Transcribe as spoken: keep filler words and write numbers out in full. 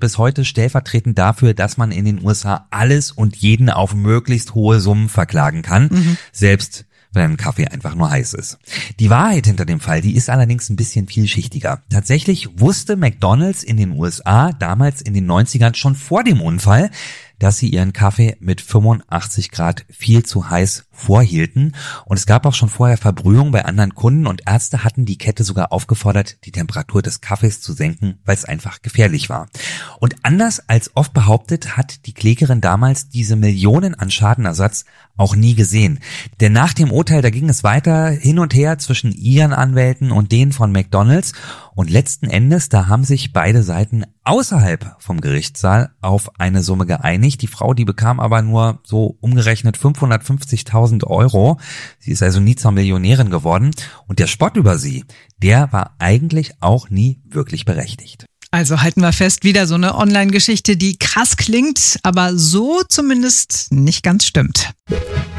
bis heute stellvertretend dafür, dass man in den U S A alles und jeden auf möglichst hohe Summen verklagen kann, mhm. selbst wenn ein Kaffee einfach nur heiß ist. Die Wahrheit hinter dem Fall, die ist allerdings ein bisschen vielschichtiger. Tatsächlich wusste McDonald's in den U S A damals in den neunzigern schon vor dem Unfall, dass sie ihren Kaffee mit fünfundachtzig Grad viel zu heiß vorhielten. Und es gab auch schon vorher Verbrühung bei anderen Kunden und Ärzte hatten die Kette sogar aufgefordert, die Temperatur des Kaffees zu senken, weil es einfach gefährlich war. Und anders als oft behauptet, hat die Klägerin damals diese Millionen an Schadenersatz auch nie gesehen. Denn nach dem Urteil, da ging es weiter hin und her zwischen ihren Anwälten und denen von McDonald's. Und letzten Endes, da haben sich beide Seiten außerhalb vom Gerichtssaal auf eine Summe geeinigt. Die Frau, die bekam aber nur so umgerechnet fünfhundertfünfzigtausend Euro. Sie ist also nie zur Millionärin geworden. Und der Spott über sie, der war eigentlich auch nie wirklich berechtigt. Also halten wir fest, wieder so eine Online-Geschichte, die krass klingt, aber so zumindest nicht ganz stimmt.